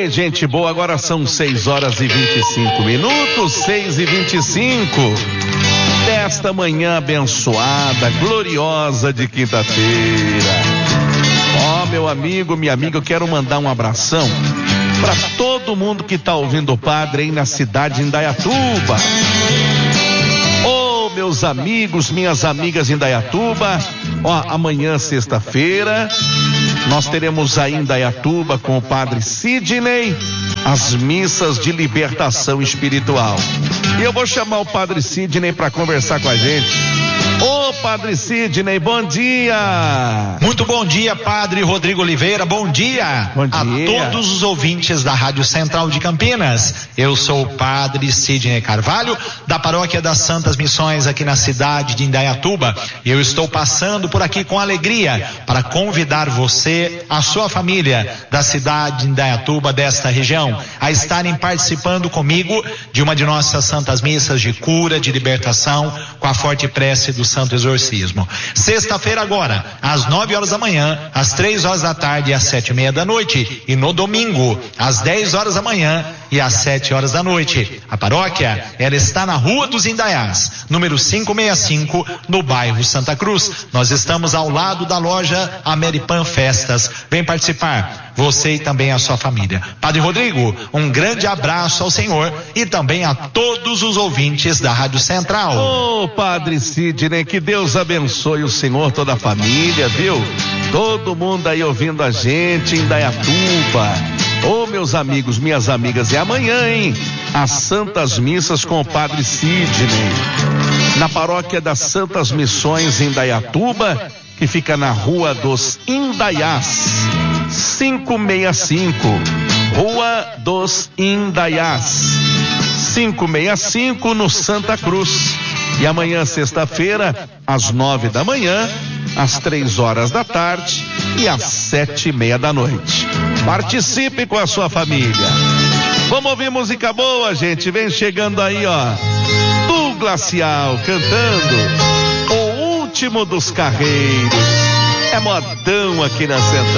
bem, gente boa? Agora são 6h25, 6h25 desta manhã abençoada, gloriosa de quinta-feira. Ó, meu amigo, minha amiga, eu quero mandar um abração para todo mundo que tá ouvindo o padre aí na cidade de Indaiatuba. Ô, meus amigos, minhas amigas em Indaiatuba, ó, amanhã, sexta-feira, nós teremos aí em Indaiatuba com o padre Sidney as missas de libertação espiritual. E eu vou chamar o padre Sidney para conversar com a gente. Ô, padre Sidney, bom dia. Muito bom dia, padre Rodrigo Oliveira. Bom dia. Bom dia a todos os ouvintes da Rádio Central de Campinas. Eu sou o padre Sidney Carvalho, da Paróquia das Santas Missões aqui na cidade de Indaiatuba. Eu estou passando por aqui com alegria para convidar você, a sua família da cidade de Indaiatuba, desta região, a estarem participando comigo de uma de nossas santas missas de cura, de libertação, com a forte prece do Santo Exorcismo. Sexta-feira agora, às 9h da manhã, às 3h da tarde e às 7h30 da noite. E no domingo, às 10h da manhã e às 7h da noite. A paróquia, ela está na Rua dos Indaiás, número 565, no bairro Santa Cruz. Nós estamos ao lado da loja Ameripan Festas. Vem participar, você e também a sua família. Padre Rodrigo, um grande abraço ao senhor e também a todos os ouvintes da Rádio Central. Ô, padre Sidney, que Deus abençoe o senhor, toda a família, viu? Todo mundo aí ouvindo a gente em Indaiatuba. Ô, meus amigos, minhas amigas, é amanhã, hein? As Santas Missas com o padre Sidney, na Paróquia das Santas Missões em Indaiatuba, que fica na Rua dos Indaiás, 565. Rua dos Indaiás, 565, no Santa Cruz. E amanhã, sexta-feira, às 9h da manhã, às 3h da tarde e às 7h30 da noite. Participe com a sua família. Vamos ouvir música boa, gente. Vem chegando aí, ó, do Glacial cantando O Último dos Carreiros. É modão aqui na Central.